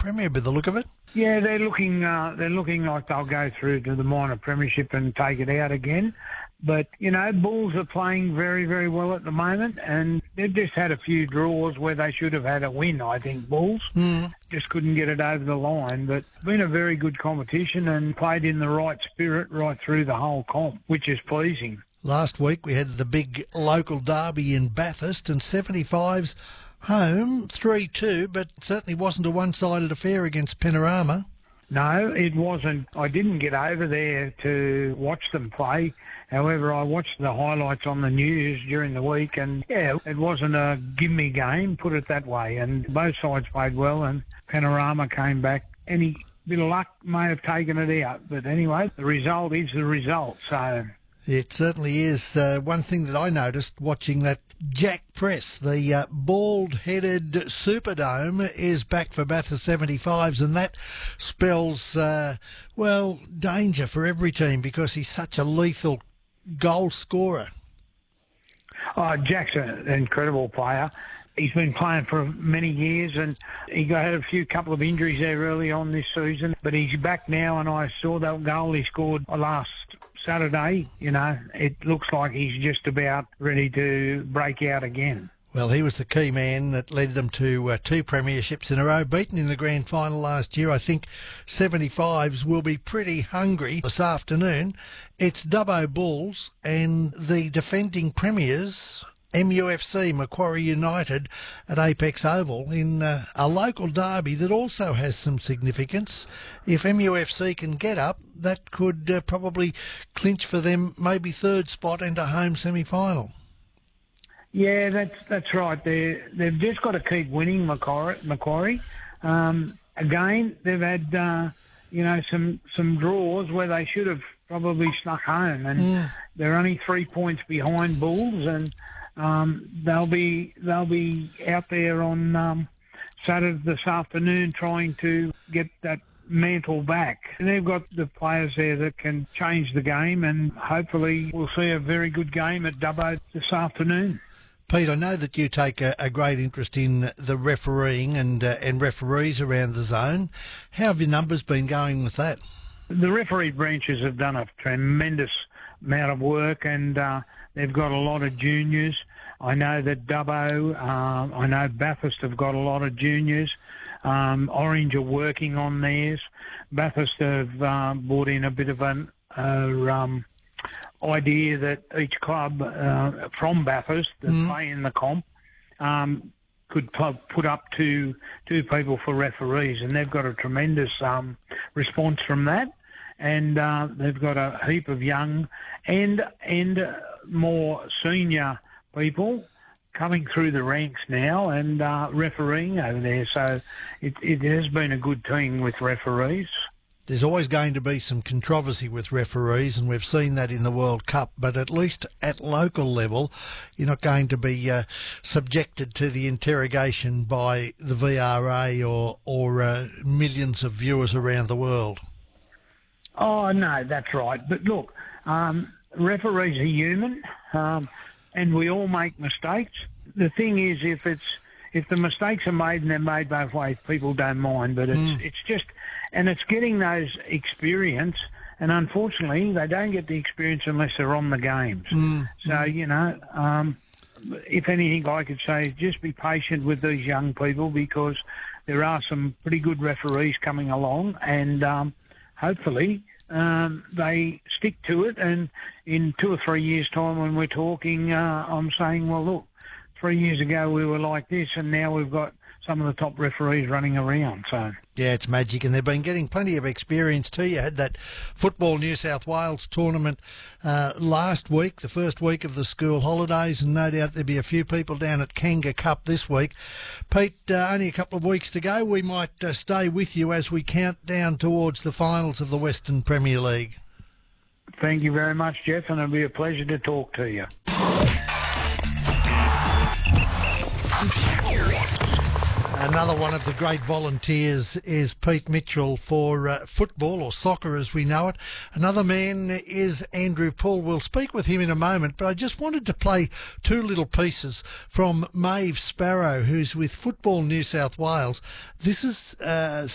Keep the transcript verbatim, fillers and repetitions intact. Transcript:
Premier by the look of it. Yeah, they're looking uh, they're looking like they'll go through to the minor premiership and take it out again. But, you know, Bulls are playing very, very well at the moment, and they've just had a few draws where they should have had a win, I think, Bulls. Mm. Just couldn't get it over the line. But it's been a very good competition and played in the right spirit right through the whole comp, which is pleasing. Last week we had the big local derby in Bathurst, and seventy-fives home, three two, but certainly wasn't a one-sided affair against Panorama. No, it wasn't. I didn't get over there to watch them play. However, I watched the highlights on the news during the week, and, yeah, it wasn't a gimme game, put it that way. And both sides played well, and Panorama came back. Any bit of luck may have taken it out. But anyway, the result is the result, so... It certainly is. Uh, one thing that I noticed watching that Jack Press, the uh, bald-headed Superdome, is back for Bathurst seventy-fives, and that spells, uh, well, danger for every team because he's such a lethal goal scorer. Oh, Jack's an incredible player. He's been playing for many years, and he got had a few couple of injuries there early on this season, but he's back now, and I saw that goal he scored last Saturday. You know, it looks like he's just about ready to break out again. Well, he was the key man that led them to uh, two premierships in a row, beaten in the grand final last year. I think seventy-fives will be pretty hungry this afternoon. It's Dubbo Bulls and the defending premiers, M U F C Macquarie United, at Apex Oval in uh, a local derby that also has some significance. If M U F C can get up, that could uh, probably clinch for them maybe third spot and a home semi-final. Yeah, that's that's right. They they've just got to keep winning, Macquarie. Macquarie. Um, again, they've had uh, you know some some draws where they should have probably snuck home, and yeah. They're only three points behind Bulls, and um, they'll be they'll be out there on um, Saturday this afternoon trying to get that mantle back. And they've got the players there that can change the game, and hopefully we'll see a very good game at Dubbo this afternoon. Pete, I know that you take a, a great interest in the refereeing and uh, and referees around the zone. How have your numbers been going with that? The referee branches have done a tremendous amount of work, and uh, they've got a lot of juniors. I know that Dubbo, uh, I know Bathurst have got a lot of juniors. Um, Orange are working on theirs. Bathurst have uh, brought in a bit of an... Uh, um, idea that each club uh, from Bathurst that mm. play in the comp um, could pu- put up to two people for referees, and they've got a tremendous um, response from that, and uh, they've got a heap of young and and uh, more senior people coming through the ranks now and uh, refereeing over there. So it, it has been a good team with referees. There's always going to be some controversy with referees, and we've seen that in the World Cup, but at least at local level, you're not going to be uh, subjected to the interrogation by the V R A or, or uh, millions of viewers around the world. Oh, no, that's right. But look, um, referees are human, um, and we all make mistakes. The thing is, if it's if the mistakes are made and they're made both ways, people don't mind, but it's mm. it's just... And it's getting those experience, and unfortunately, they don't get the experience unless they're on the games. Mm. So, you know, um, if anything I could say is just be patient with these young people, because there are some pretty good referees coming along, and um, hopefully um, they stick to it. And in two or three years' time when we're talking, uh, I'm saying, well, look, three years ago we were like this, and now we've got some of the top referees running around. So yeah, it's magic, and they've been getting plenty of experience too. You had that Football New South Wales tournament uh, last week, the first week of the school holidays, and no doubt there'll be a few people down at Kanga Cup this week. Pete, uh, only a couple of weeks to go. We might uh, stay with you as we count down towards the finals of the Western Premier League. Thank you very much, Jeff, and it'll be a pleasure to talk to you. Another one of the great volunteers is Pete Mitchell for uh, football, or soccer as we know it. Another man is Andrew Paul. We'll speak with him in a moment, but I just wanted to play two little pieces from Maeve Sparrow, who's with Football New South Wales. This is uh,